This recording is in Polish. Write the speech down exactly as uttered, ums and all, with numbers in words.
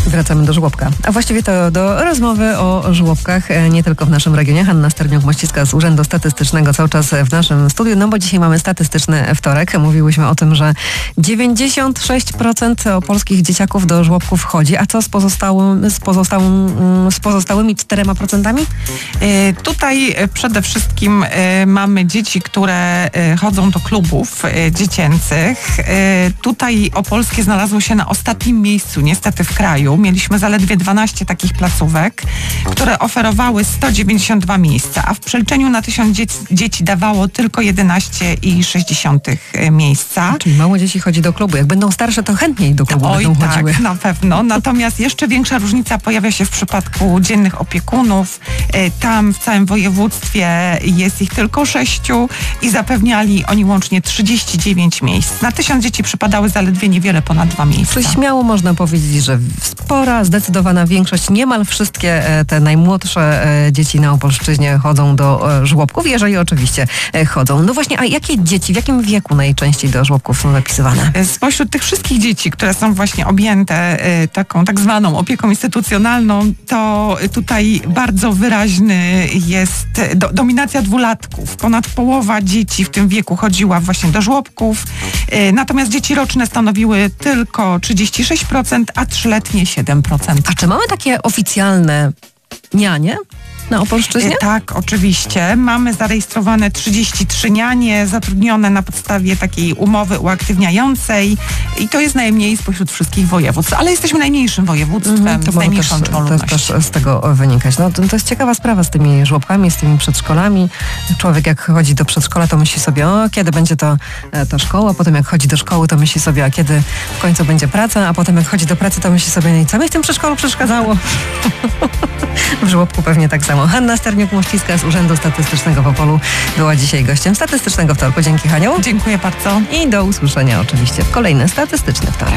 Wracamy do żłobka. A właściwie to do rozmowy o żłobkach, nie tylko w naszym regionie. Hanna Sterniuk-Mościcka z Urzędu Statystycznego cały czas w naszym studiu, no bo dzisiaj mamy statystyczny wtorek. Mówiłyśmy o tym, że dziewięćdziesiąt sześć procent polskich dzieciaków do żłobków chodzi. A co z, pozostałym, z, pozostałym, z pozostałymi czterema procentami? Y, tutaj przede wszystkim y, mamy dzieci, które y, chodzą do klubów y, dziecięcych. Y, tutaj Opolskie znalazło się na ostatnim miejscu niestety w kraju. Mieliśmy zaledwie dwanaście takich placówek, które oferowały sto dziewięćdziesiąt dwa miejsca, a w przeliczeniu na tysiąc dzieci, dzieci dawało tylko jedenaście i sześć dziesiątych miejsca. Czyli mało dzieci chodzi do klubu. Jak będą starsze, to chętniej do klubu Oj, będą tak, chodziły. na pewno. Natomiast jeszcze większa różnica pojawia się w przypadku dziennych opiekunów. Tam w całym województwie jest ich tylko sześciu i zapewniali oni łącznie trzydzieści dziewięć miejsc. Na tysiąc dzieci przypadały zaledwie niewiele ponad dwa miejsca. Czyli śmiało można powiedzieć, że spora, zdecydowana większość, niemal wszystkie te najmłodsze dzieci na Opolszczyźnie chodzą do żłobków, jeżeli oczywiście chodzą. No właśnie, a jakie dzieci, w jakim wieku najczęściej do żłobków są zapisywane? Spośród tych wszystkich dzieci, które są właśnie objęte taką tak zwaną opieką instytucjonalną, to tutaj bardzo wyraźny jest do, dominacja dwulatków. Ponad połowa dzieci w tym wieku chodziła właśnie do żłobków, natomiast dzieci roczne stanowiły tylko trzydzieści sześć procent, a trzyletnie siedem procent. A czy mamy takie oficjalne nianie na Opolszczyźnie? Tak, oczywiście. Mamy zarejestrowane trzydzieści trzy nianie zatrudnione na podstawie takiej umowy uaktywniającej i to jest najmniej spośród wszystkich województw, ale jesteśmy najmniejszym województwem, mm, to z najmniejszą liczbą ludności. Też, też z tego wynikać. No, to, to jest ciekawa sprawa z tymi żłobkami, z tymi przedszkolami. Człowiek jak chodzi do przedszkola, to myśli sobie, o kiedy będzie to, to szkoła, potem jak chodzi do szkoły, to myśli sobie, a kiedy w końcu będzie praca, a potem jak chodzi do pracy, to myśli sobie, no i co mi w tym przedszkolu przeszkadzało? W żłobku pewnie tak samo. Hanna Sterniuk-Mościcka z Urzędu Statystycznego w Opolu była dzisiaj gościem Statystycznego Wtorku. Dzięki, Haniu. Dziękuję bardzo. I do usłyszenia oczywiście w kolejny Statystyczny Wtorek.